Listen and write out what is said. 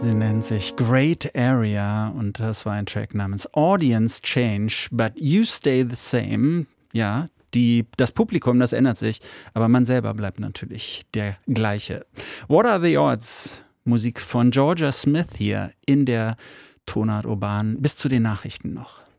Sie nennt sich Great Area und das war ein Track namens Audience Change, but you stay the same. Ja, das Publikum, das ändert sich, aber man selber bleibt natürlich der gleiche. What are the odds? Musik von Georgia Smith hier in der Tonart Urban bis zu den Nachrichten noch.